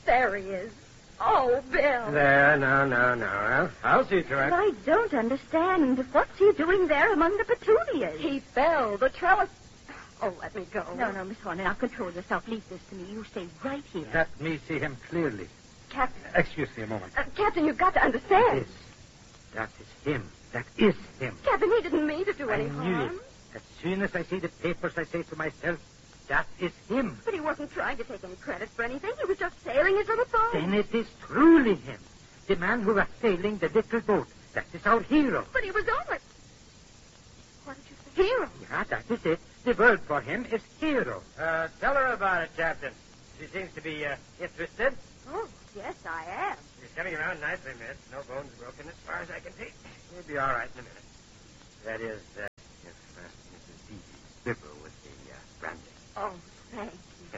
There he is. Oh, Bill. There, no. I'll see to it. I don't understand. What's he doing there among the petunias? He fell. The trellis... Oh, let me go. No, Miss Horner, now control yourself. Leave this to me. You stay right here. Let me see him clearly. Captain. Excuse me a moment. Captain, you've got to understand. That is him. That is him. Captain, he didn't mean to do any I knew harm. it. As soon as I see the papers, I say to myself, that is him. But he wasn't trying to take any credit for anything. He was just sailing his little boat. Then it is truly him. The man who was sailing the little boat. That is our hero. But he was only... What did you say? Hero. Yeah, that is it. The word for him is hero. Tell her about it, Captain. She seems to be interested. Oh, yes, I am. She's coming around nicely, miss. No bones broken as far as I can see. You'll be all right in a minute. That is, if Mrs. Beebe's liver with the brandy. Oh, thank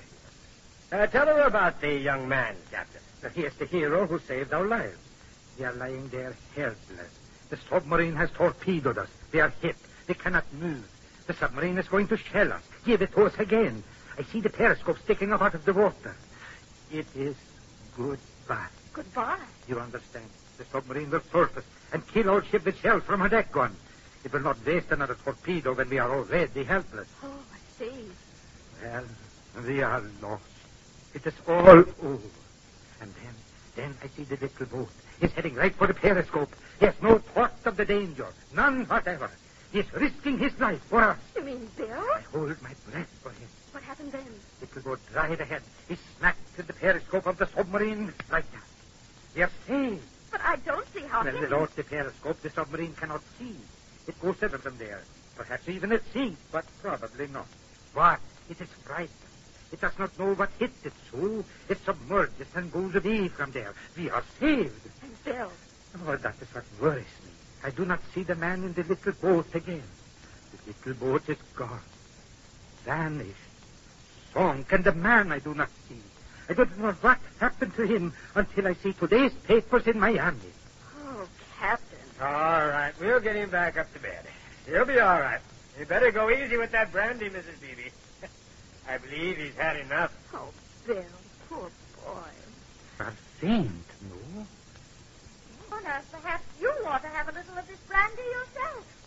you. Tell her about the young man, Captain. He is the hero who saved our lives. We are lying there helpless. The submarine has torpedoed us. We are hit. We cannot move. The submarine is going to shell us. Give it to us again. I see the periscope sticking up out of the water. It is goodbye. Goodbye. You understand? The submarine will surface and kill our ship with shells from her deck gun. It will not waste another torpedo when we are already helpless. Oh, I see. Well, we are lost. It is all over. And then I see the little boat. He's heading right for the periscope. He has no thought of the danger. None whatever. He's risking his life for us. You mean Bill? I hold my breath for him. What happened then? Little boat right ahead. He smacked to the periscope of the submarine like that. We are saved. But I don't see how... Well, without the periscope, the submarine cannot see. It goes ever from there. Perhaps even it sinks, but probably not. What? It is frightened. It does not know what hit it, so it submerges and goes away from there. We are saved. And Bill? Oh, that is what worries me. I do not see the man in the little boat again. The little boat is gone. Vanished. Sunk. And the man I do not see. I don't know what happened to him until I see today's papers in Miami. Oh, Captain. All right. We'll get him back up to bed. He'll be all right. You better go easy with that brandy, Mrs. Beebe. I believe he's had enough. Oh, Bill, poor boy. A faint, no? Oh, now, perhaps you ought to have a little of this brandy yourself.